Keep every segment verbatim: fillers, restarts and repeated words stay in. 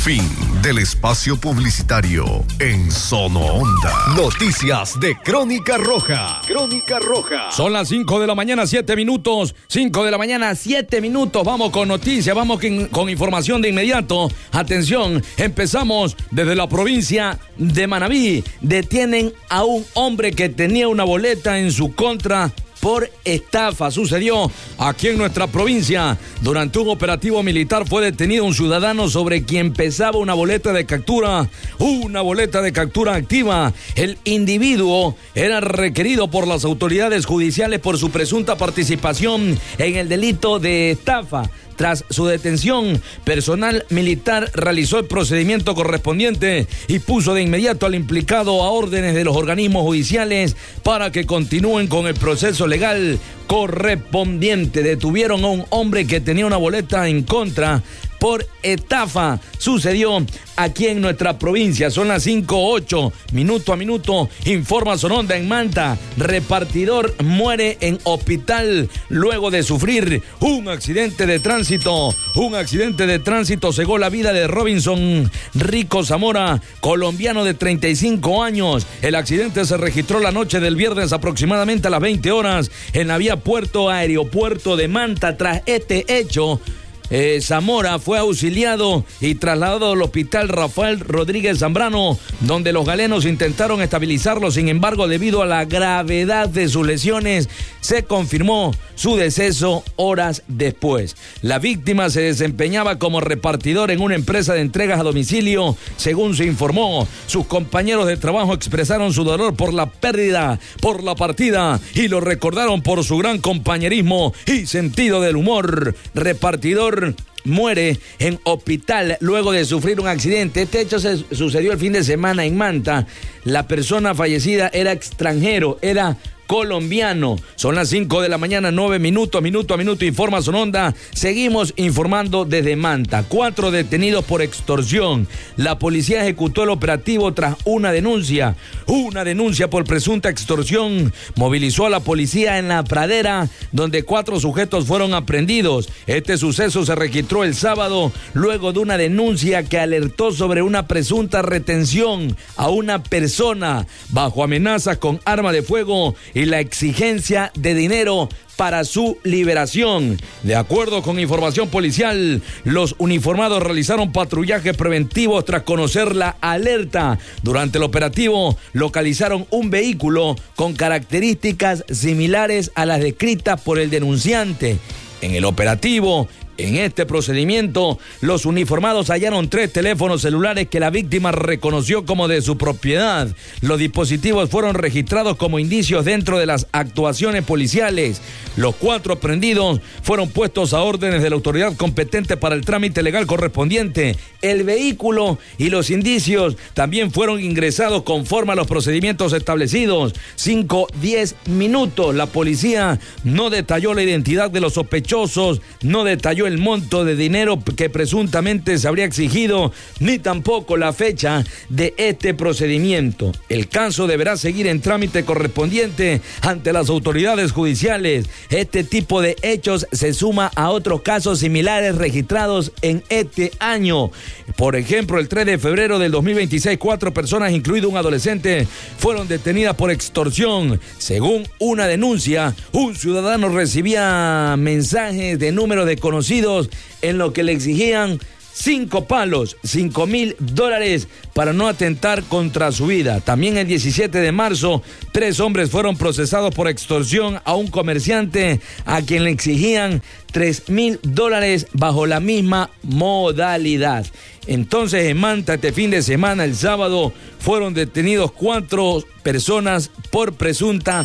Fin del espacio publicitario en Sonoonda. Noticias de Crónica Roja. Crónica Roja. Son las cinco de la mañana, siete minutos. cinco de la mañana, siete minutos. Vamos con noticias, vamos con, con información de inmediato. Atención, empezamos desde la provincia de Manabí. Detienen a un hombre que tenía una boleta en su contra por estafa. Sucedió aquí en nuestra provincia. Durante un operativo militar fue detenido un ciudadano sobre quien pesaba una boleta de captura, una boleta de captura activa. El individuo era requerido por las autoridades judiciales por su presunta participación en el delito de estafa. Tras su detención, personal militar realizó el procedimiento correspondiente y puso de inmediato al implicado a órdenes de los organismos judiciales para que continúen con el proceso legal correspondiente. Detuvieron a un hombre que tenía una boleta en contra por estafa. Sucedió aquí en nuestra provincia. Son las cinco ocho, minuto a minuto. Informa Sonoonda en Manta. Repartidor muere en hospital luego de sufrir un accidente de tránsito. Un accidente de tránsito cegó la vida de Robinson Rico Zamora, colombiano de treinta y cinco años. El accidente se registró la noche del viernes aproximadamente a las veinte horas en la vía Puerto Aeropuerto de Manta. Tras este hecho, Eh, Zamora fue auxiliado y trasladado al hospital Rafael Rodríguez Zambrano, donde los galenos intentaron estabilizarlo. Sin embargo, debido a la gravedad de sus lesiones, se confirmó su deceso horas después. La víctima se desempeñaba como repartidor en una empresa de entregas a domicilio, según se informó. Sus compañeros de trabajo expresaron su dolor por la pérdida, por la partida, y lo recordaron por su gran compañerismo y sentido del humor. Repartidor muere en hospital luego de sufrir un accidente. Este hecho se sucedió el fin de semana en Manta. La persona fallecida era extranjero, era colombiano. Son las cinco de la mañana, nueve minutos, minuto a minuto, informa Sonoonda. Seguimos informando desde Manta. Cuatro detenidos por extorsión. La policía ejecutó el operativo tras una denuncia. Una denuncia por presunta extorsión movilizó a la policía en La Pradera, donde cuatro sujetos fueron aprehendidos. Este suceso se registró el sábado luego de una denuncia que alertó sobre una presunta retención a una persona bajo amenazas con arma de fuego y la exigencia de dinero para su liberación. De acuerdo con información policial, los uniformados realizaron patrullajes preventivos tras conocer la alerta. Durante el operativo, localizaron un vehículo con características similares a las descritas por el denunciante. En el operativo, en este procedimiento, los uniformados hallaron tres teléfonos celulares que la víctima reconoció como de su propiedad. Los dispositivos fueron registrados como indicios dentro de las actuaciones policiales. Los cuatro aprehendidos fueron puestos a órdenes de la autoridad competente para el trámite legal correspondiente. El vehículo y los indicios también fueron ingresados conforme a los procedimientos establecidos. cinco diez minutos. La policía no detalló la identidad de los sospechosos, no detalló el monto de dinero que presuntamente se habría exigido, ni tampoco la fecha de este procedimiento. El caso deberá seguir en trámite correspondiente ante las autoridades judiciales. Este tipo de hechos se suma a otros casos similares registrados en este año. Por ejemplo, el tres de febrero del dos mil veintiséis, cuatro personas, incluido un adolescente, fueron detenidas por extorsión. Según una denuncia, un ciudadano recibía mensajes de números desconocidos en lo que le exigían cinco palos, cinco mil dólares para no atentar contra su vida. También el diecisiete de marzo, tres hombres fueron procesados por extorsión a un comerciante a quien le exigían tres mil dólares bajo la misma modalidad. Entonces, en Manta, este fin de semana, el sábado, fueron detenidos cuatro personas por presunta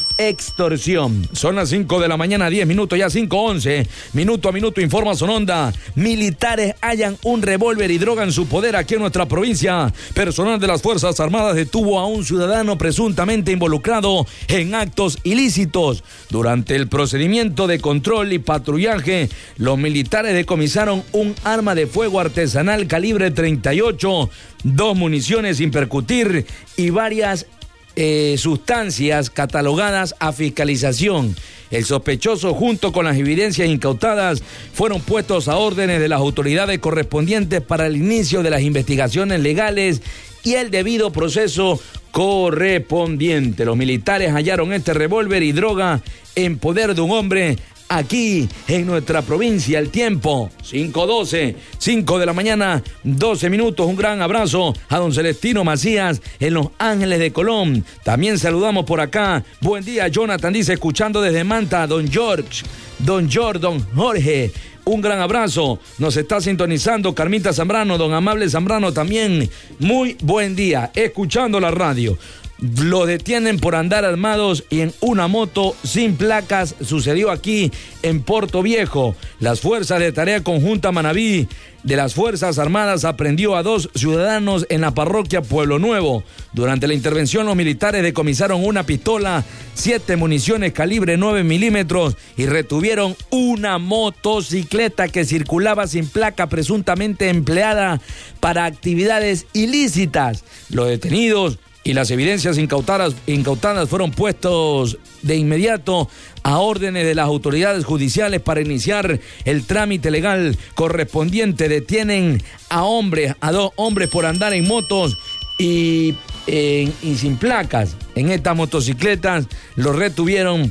extorsión. Son las cinco de la mañana, diez minutos, ya cinco once. Minuto a minuto, informa Sonoonda. Militares hallan un revólver y droga en su poder aquí en nuestra provincia. Personal de las Fuerzas Armadas detuvo a un ciudadano presuntamente involucrado en actos ilícitos. Durante el procedimiento de control y patrullaje, los militares decomisaron un arma de fuego artesanal calibre treinta y ocho, dos municiones sin percutir y varias eh, sustancias catalogadas a fiscalización. El sospechoso, junto con las evidencias incautadas, fueron puestos a órdenes de las autoridades correspondientes para el inicio de las investigaciones legales y el debido proceso correspondiente. Los militares hallaron este revólver y droga en poder de un hombre aquí en nuestra provincia. El tiempo, cinco doce, cinco de la mañana, doce minutos. Un gran abrazo a don Celestino Macías en Los Ángeles de Colón. También saludamos por acá. Buen día, Jonathan dice, escuchando desde Manta, don George, don George, don Jorge. Un gran abrazo. Nos está sintonizando Carmita Zambrano, don Amable Zambrano también. Muy buen día, escuchando la radio. Los detienen por andar armados y en una moto sin placas. Sucedió aquí en Puerto Viejo. Las fuerzas de tarea conjunta Manabí de las Fuerzas Armadas aprendió a dos ciudadanos en la parroquia Pueblo Nuevo. Durante la intervención, los militares decomisaron una pistola, siete municiones calibre nueve milímetros y retuvieron una motocicleta que circulaba sin placa, presuntamente empleada para actividades ilícitas. Los detenidos y las evidencias incautadas, incautadas fueron puestos de inmediato a órdenes de las autoridades judiciales para iniciar el trámite legal correspondiente. Detienen a hombres, a dos hombres por andar en motos y, eh, y sin placas. En estas motocicletas los retuvieron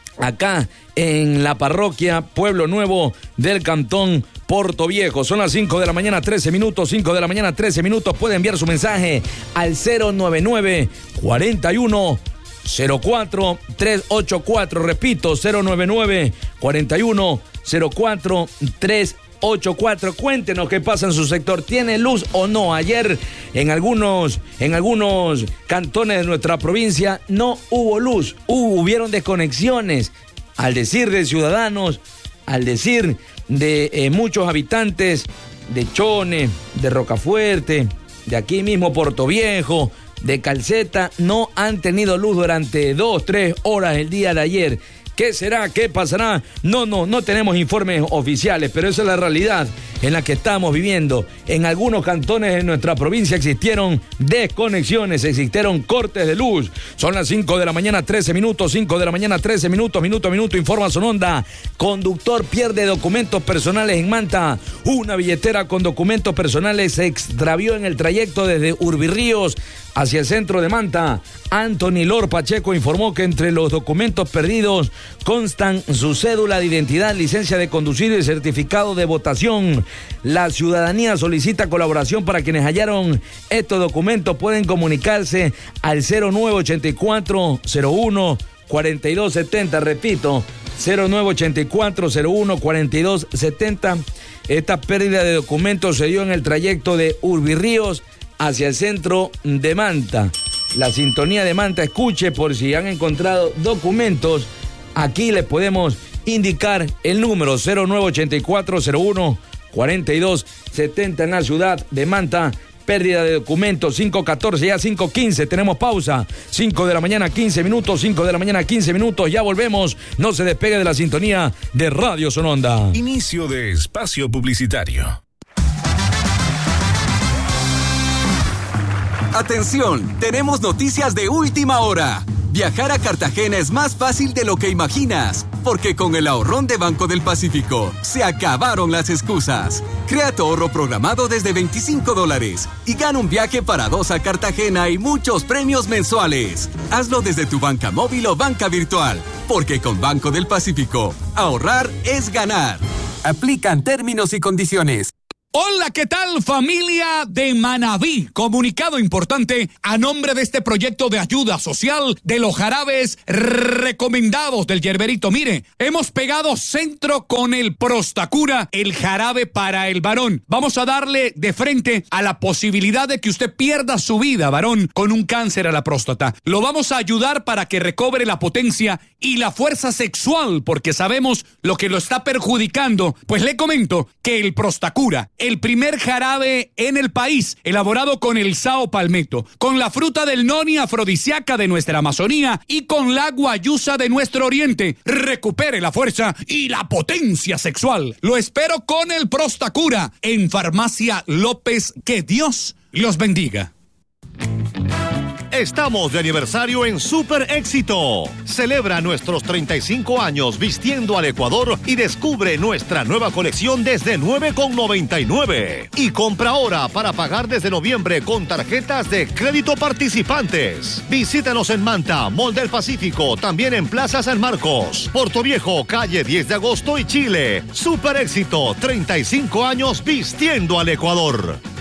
acá en la parroquia Pueblo Nuevo del cantón Puerto Viejo. Son las cinco de la mañana, trece minutos, cinco de la mañana, trece minutos. Puede enviar su mensaje al cero nueve nueve, cuarenta y uno, cero cuatro, tres ocho cuatro. Repito, cero nueve nueve, cuarenta y uno, cero cuatro, tres ocho cuatro. Cuéntenos qué pasa en su sector. ¿Tiene luz o no? Ayer en algunos, en algunos cantones de nuestra provincia no hubo luz. Hubo, hubieron desconexiones. Al decir de ciudadanos, al decir de eh, muchos habitantes de Chone, de Rocafuerte, de aquí mismo Puerto Viejo, de Calceta, no han tenido luz durante dos, tres horas el día de ayer. ¿Qué será? ¿Qué pasará? No, no, no tenemos informes oficiales, pero esa es la realidad en la que estamos viviendo. En algunos cantones de nuestra provincia existieron desconexiones, existieron cortes de luz. Son las cinco de la mañana, trece minutos, cinco de la mañana, trece minutos, minuto a minuto, informa Sononda. Conductor pierde documentos personales en Manta. Una billetera con documentos personales se extravió en el trayecto desde Urbirríos hacia el centro de Manta. Anthony Lor Pacheco informó que entre los documentos perdidos constan su cédula de identidad, licencia de conducir y certificado de votación. La ciudadanía solicita colaboración para quienes hallaron estos documentos. Pueden comunicarse al cero nueve ochenta y cuatro, cero uno, cuarenta y dos setenta. Repito, cero nueve ochenta y cuatro, cero uno, cuarenta y dos setenta. Esta pérdida de documentos se dio en el trayecto de Urbirríos hacia el centro de Manta. La sintonía de Manta, escuche por si han encontrado documentos. Aquí les podemos indicar el número cero nueve ochenta y cuatro, cero uno, cuarenta y dos setenta en la ciudad de Manta. Pérdida de documentos, cinco catorce, ya cinco quince, tenemos pausa. cinco de la mañana, quince minutos, cinco de la mañana, quince minutos, ya volvemos. No se despegue de la sintonía de Radio Sononda. Inicio de espacio publicitario. Atención, tenemos noticias de última hora. Viajar a Cartagena es más fácil de lo que imaginas, porque con el ahorrón de Banco del Pacífico se acabaron las excusas. Crea tu ahorro programado desde veinticinco dólares y gana un viaje para dos a Cartagena y muchos premios mensuales. Hazlo desde tu banca móvil o banca virtual, porque con Banco del Pacífico, ahorrar es ganar. Aplican términos y condiciones. Hola, ¿qué tal, familia de Manabí? Comunicado importante a nombre de este proyecto de ayuda social de los jarabes recomendados del Yerberito. Mire, hemos pegado centro con el Prostacura, el jarabe para el varón. Vamos a darle de frente a la posibilidad de que usted pierda su vida, varón, con un cáncer a la próstata. Lo vamos a ayudar para que recobre la potencia y la fuerza sexual, porque sabemos lo que lo está perjudicando. Pues le comento que el Prostacura, el primer jarabe en el país, elaborado con el sao palmetto, con la fruta del noni afrodisíaca de nuestra Amazonía y con la guayusa de nuestro oriente, recupere la fuerza y la potencia sexual. Lo espero con el Prostacura en Farmacia López. Que Dios los bendiga. Estamos de aniversario en Super Éxito. Celebra nuestros treinta y cinco años vistiendo al Ecuador y descubre nuestra nueva colección desde nueve con noventa y nueve. Y compra ahora para pagar desde noviembre con tarjetas de crédito participantes. Visítanos en Manta, Mall del Pacífico, también en Plaza San Marcos, Portoviejo, calle diez de agosto y Chile. Super Éxito, treinta y cinco años vistiendo al Ecuador.